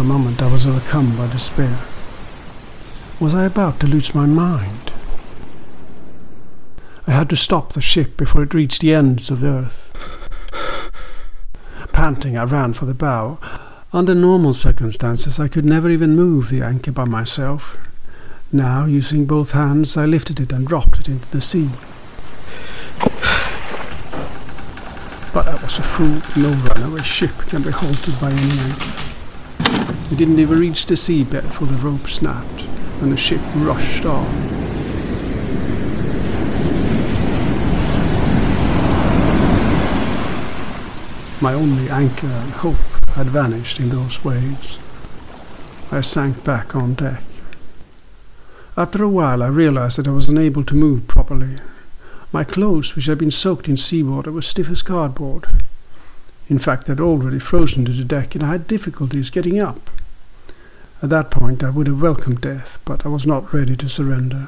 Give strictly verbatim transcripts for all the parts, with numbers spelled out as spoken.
a moment I was overcome by despair. Was I about to lose my mind? I had to stop the ship before it reached the ends of the earth. Panting, I ran for the bow. Under normal circumstances, I could never even move the anchor by myself. Now, using both hands, I lifted it and dropped it into the sea. But I was a fool. No runaway ship can be halted by any anchor. We didn't even reach the seabed before the rope snapped, and the ship rushed on. My only anchor and hope had vanished in those waves. I sank back on deck. After a while I realized that I was unable to move properly. My clothes, which had been soaked in seawater, were stiff as cardboard. In fact, they had already frozen to the deck, and I had difficulties getting up. At that point I would have welcomed death, but I was not ready to surrender.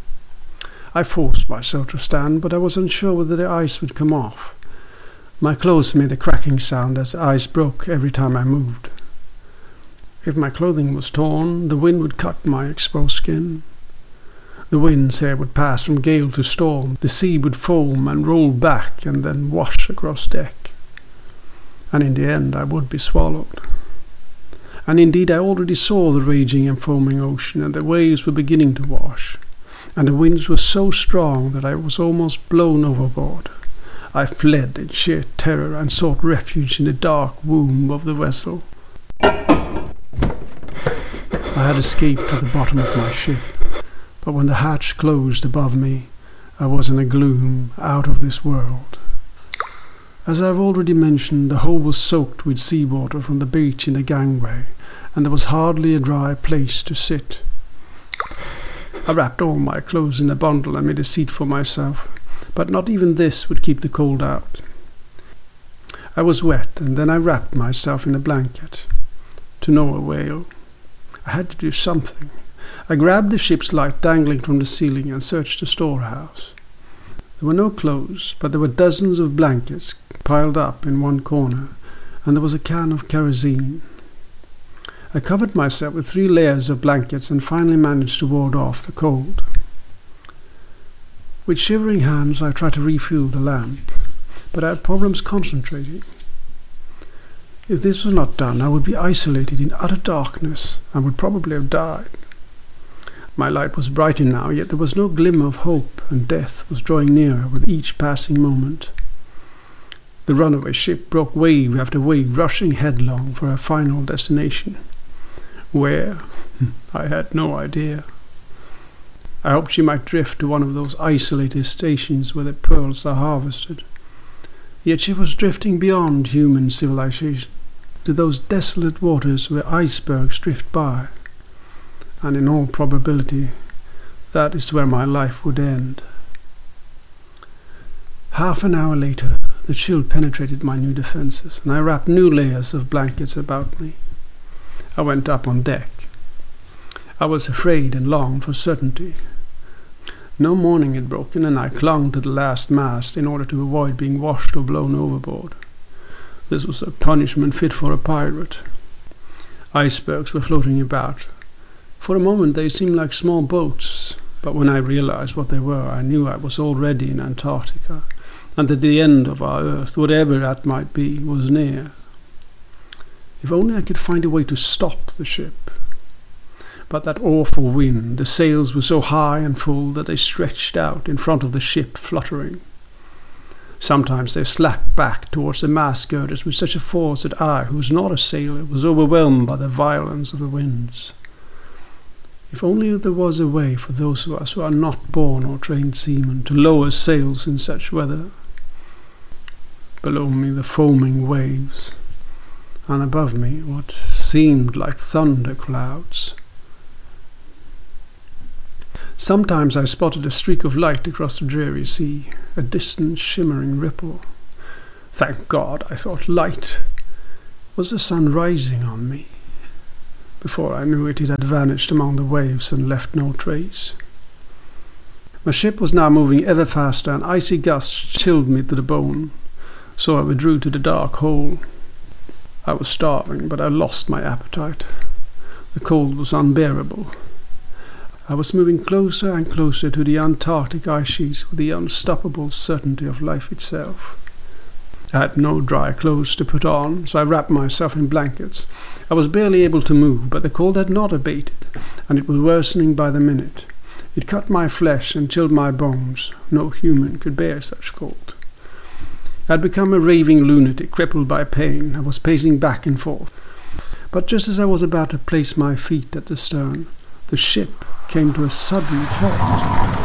I forced myself to stand, but I was unsure whether the ice would come off. My clothes made a cracking sound as the ice broke every time I moved. If my clothing was torn, the wind would cut my exposed skin. The winds here would pass from gale to storm. The sea would foam and roll back and then wash across deck. And in the end I would be swallowed. And indeed I already saw the raging and foaming ocean, and the waves were beginning to wash. And the winds were so strong that I was almost blown overboard. I fled in sheer terror and sought refuge in the dark womb of the vessel. I had escaped to the bottom of my ship, but when the hatch closed above me, I was in a gloom out of this world. As I have already mentioned, the hull was soaked with seawater from the beach in the gangway, and there was hardly a dry place to sit. I wrapped all my clothes in a bundle and made a seat for myself, but not even this would keep the cold out. I was wet, and then I wrapped myself in a blanket. To no avail. I had to do something. I grabbed the ship's light dangling from the ceiling and searched the storehouse. There were no clothes, but there were dozens of blankets piled up in one corner, and there was a can of kerosene. I covered myself with three layers of blankets and finally managed to ward off the cold. With shivering hands I tried to refuel the lamp, but I had problems concentrating. If this was not done, I would be isolated in utter darkness and would probably have died. My light was brightened now, yet there was no glimmer of hope, and death was drawing nearer with each passing moment. The runaway ship broke wave after wave, rushing headlong for her final destination. Where? I had no idea. I hoped she might drift to one of those isolated stations where the pearls are harvested. Yet she was drifting beyond human civilization, to those desolate waters where icebergs drift by. And in all probability, that is where my life would end. Half an hour later, the chill penetrated my new defenses, and I wrapped new layers of blankets about me. I went up on deck. I was afraid and longed for certainty. No morning had broken, and I clung to the last mast in order to avoid being washed or blown overboard. This was a punishment fit for a pirate. Icebergs were floating about. For a moment they seemed like small boats, but when I realized what they were, I knew I was already in Antarctica, and that the end of our Earth, whatever that might be, was near. If only I could find a way to stop the ship. But that awful wind, the sails were so high and full that they stretched out in front of the ship, fluttering. Sometimes they slapped back towards the mast girders with such a force that I, who was not a sailor, was overwhelmed by the violence of the winds. If only there was a way for those of us who are not born or trained seamen to lower sails in such weather. Below me the foaming waves, and above me what seemed like thunder clouds. Sometimes I spotted a streak of light across the dreary sea, a distant shimmering ripple. Thank God, I thought, light. Was the sun rising on me? Before I knew it, it had vanished among the waves and left no trace. My ship was now moving ever faster, and icy gusts chilled me to the bone, so I withdrew to the dark hole. I was starving, but I lost my appetite. The cold was unbearable. I was moving closer and closer to the Antarctic ice sheets with the unstoppable certainty of life itself. I had no dry clothes to put on, so I wrapped myself in blankets. I was barely able to move, but the cold had not abated, and it was worsening by the minute. It cut my flesh and chilled my bones. No human could bear such cold. I had become a raving lunatic, crippled by pain. I was pacing back and forth. But just as I was about to place my feet at the stern, the ship came to a sudden halt.